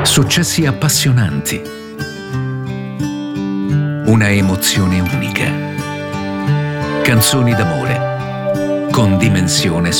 Successi appassionanti. Una emozione unica. Canzoni d'amore con dimensione